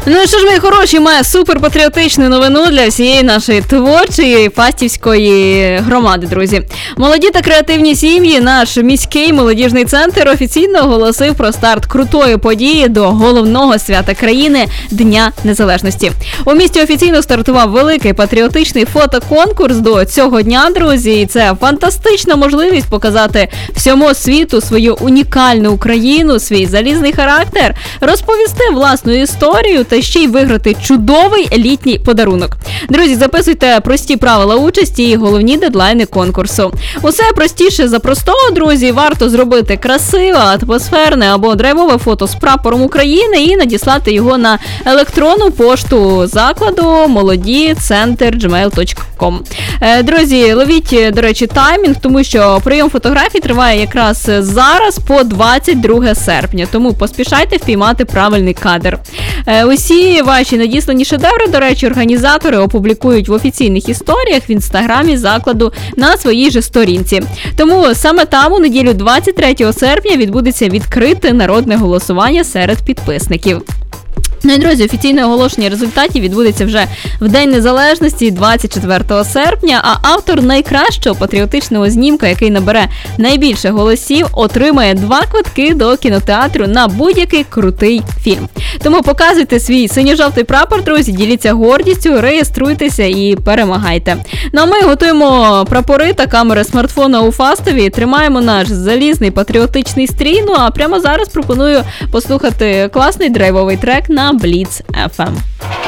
Ну що ж, мої хороші, має суперпатріотичну новину для всієї нашої творчої фастівської громади, друзі. Молоді та креативні сім'ї, наш міський молодіжний центр офіційно оголосив про старт крутої події до головного свята країни – Дня Незалежності. У місті офіційно стартував великий патріотичний фотоконкурс до цього дня, друзі. І це фантастична можливість показати всьому світу свою унікальну Україну, свій залізний характер, розповісти власну історію та ще й виграти чудовий літній подарунок. Друзі, записуйте прості правила участі і головні дедлайни конкурсу. Усе простіше за простого, друзі. Варто зробити красиве, атмосферне або драйвове фото з прапором України і надіслати його на електронну пошту закладу molodi@gmail.com. Друзі, ловіть, до речі, таймінг, тому що прийом фотографій триває якраз зараз по 22 серпня, тому поспішайте впіймати правильний кадр. Усі ваші надіслані шедеври, до речі, організатори опублікують в офіційних історіях в інстаграмі закладу на своїй же сторінці. Тому саме там у неділю 23 серпня відбудеться відкрите народне голосування серед підписників. Ну і, друзі, офіційне оголошення результатів відбудеться вже в День Незалежності 24 серпня, а автор найкращого патріотичного знімка, який набере найбільше голосів, отримає 2 квитки до кінотеатру на будь-який крутий фільм. Тому показуйте свій синьо-жовтий прапор, друзі, діліться гордістю, реєструйтеся і перемагайте. Ну а ми готуємо прапори та камери смартфона у Фастові, тримаємо наш залізний патріотичний стрій, ну а прямо зараз пропоную послухати класний драйвовий трек на Blitz FM.